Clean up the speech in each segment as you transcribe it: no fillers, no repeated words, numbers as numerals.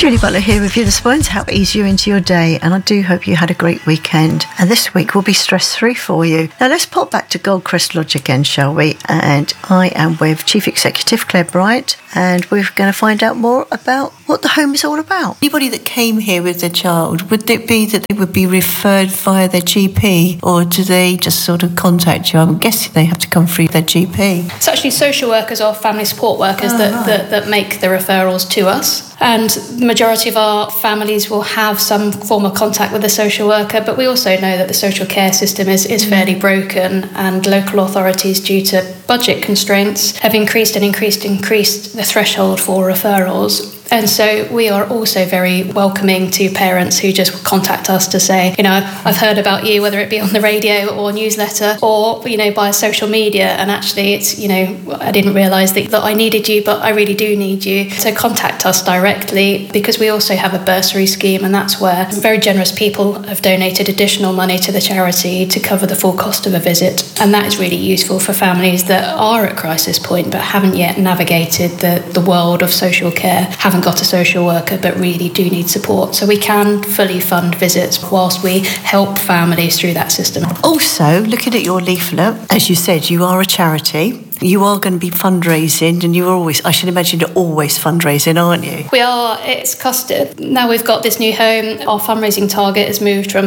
Julie Butler here with you this morning to help ease you into your day, and I do hope you had a great weekend, and this week will be stress-free for you. Now let's pop back to Goldcrest Lodge again, shall we? And I am with Chief Executive Claire Bright, and we're going to find out more about what the home is all about. Anybody that came here with their child, would it be that they would be referred via their GP, or do they just sort of contact you? I'm guessing they have to come through their GP. It's actually social workers or family support workers that make the referrals to us. And the majority of our families will have some form of contact with a social worker, but we also know that the social care system is fairly broken, and local authorities, due to budget constraints, have increased the threshold for referrals. And so we are also very welcoming to parents who just contact us to say, I've heard about you, whether it be on the radio or newsletter or, by social media. And actually it's, I didn't realise that I needed you, but I really do need you. So contact us directly, because we also have a bursary scheme, and that's where very generous people have donated additional money to the charity to cover the full cost of a visit. And that is really useful for families that are at crisis point but haven't yet navigated the world of social care, haven't got a social worker but really do need support. So we can fully fund visits whilst we help families through that system. Also, looking at your leaflet, as you said, you are a charity. You are going to be fundraising, and you're always, I should imagine, you're always fundraising, aren't you? We are. It's costed. Now we've got this new home, our fundraising target has moved from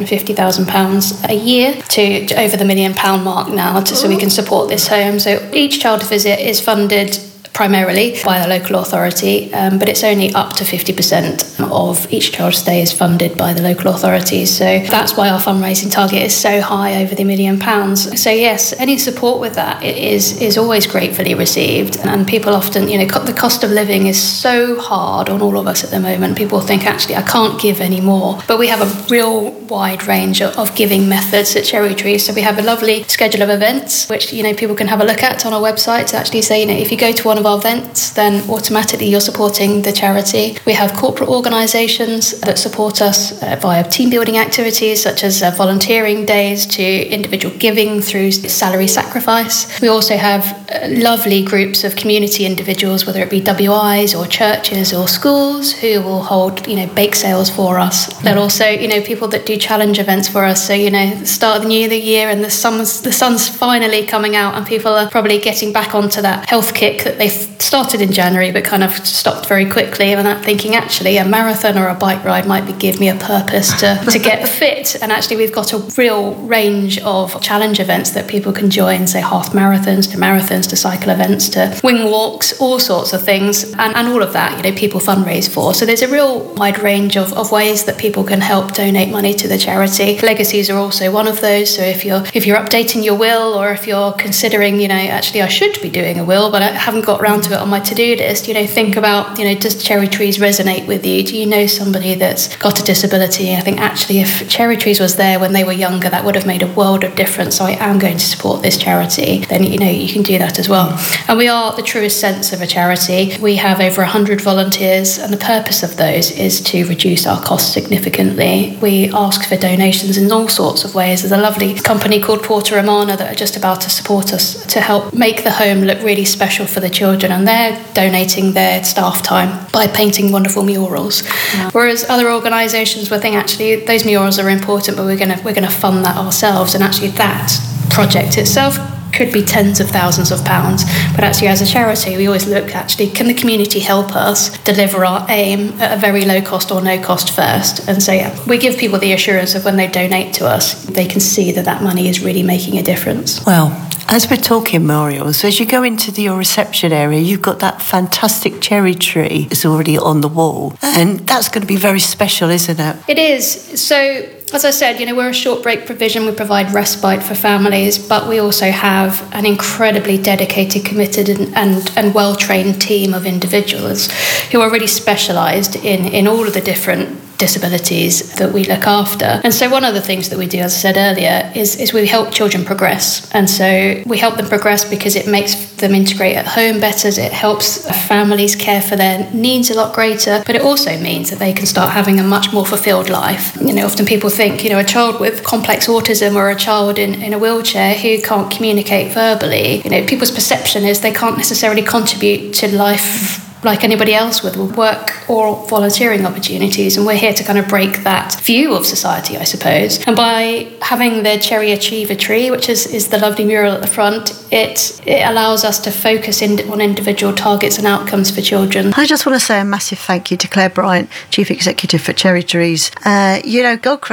£850,000 a year to over the £1 million mark now, so we can support this home. So each child visit is funded primarily by the local authority, but it's only up to 50% of each child's stay is funded by the local authorities. So that's why our fundraising target is so high, over the £1 million. So yes, any support with that is always gratefully received. And people often, the cost of living is so hard on all of us at the moment. People think, actually, I can't give any more. But we have a real wide range of giving methods at Cherry Tree. So we have a lovely schedule of events, which, people can have a look at on our website to actually say, if you go to one of our events, then automatically you're supporting the charity. We have corporate organisations that support us via team building activities, such as volunteering days, to individual giving through salary sacrifice. We also have lovely groups of community individuals, whether it be WIs or churches or schools, who will hold, bake sales for us. There are also, people that do challenge events for us. So, the start of the new year and the sun's finally coming out, and people are probably getting back onto that health kick that they started in January but kind of stopped very quickly, and I'm thinking, actually, a marathon or a bike ride might give me a purpose to get fit. And actually we've got a real range of challenge events that people can join, say half marathons to cycle events to wing walks, all sorts of things, and all of that people fundraise for. So there's a real wide range of ways that people can help donate money to the charity. Legacies are also one of those. So if you're updating your will, or if you're considering, actually I should be doing a will but I haven't got around to it on my to-do list, think about, does Cherry Trees resonate with you? Do you know somebody that's got a disability? I think actually if Cherry Trees was there when they were younger, that would have made a world of difference. So I am going to support this charity. Then, you can do that as well. And we are the truest sense of a charity. We have over 100 volunteers, and the purpose of those is to reduce our costs significantly. We ask for donations in all sorts of ways. There's a lovely company called Porta Romana that are just about to support us to help make the home look really special for the children, and they're donating their staff time by painting wonderful murals. Yeah. Whereas other organisations will think, actually, those murals are important, but we're going to fund that ourselves. And actually that project itself could be tens of thousands of pounds, but actually as a charity we always look, actually, can the community help us deliver our aim at a very low cost or no cost first? And so we give people the assurance of when they donate to us, they can see that money is really making a difference. Well, as we're talking memorials, as you go into your reception area, you've got that fantastic cherry tree that's already on the wall, and that's going to be very special, isn't it? It is. So as I said, we're a short break provision. We provide respite for families, but we also have an incredibly dedicated, committed and well-trained team of individuals who are really specialised in all of the different disabilities that we look after. And so one of the things that we do, as I said earlier, is we help children progress. And so we help them progress because it makes them integrate at home better, it helps families care for their needs a lot greater, but it also means that they can start having a much more fulfilled life. Often people think, a child with complex autism or a child in a wheelchair who can't communicate verbally, people's perception is they can't necessarily contribute to life like anybody else with work or volunteering opportunities. And we're here to kind of break that view of society, I suppose. And by having the Cherry Achiever tree, which is the lovely mural at the front, it allows us to focus on individual targets and outcomes for children. I just want to say a massive thank you to Claire Bryant, Chief Executive for Cherry Trees. Goldcrest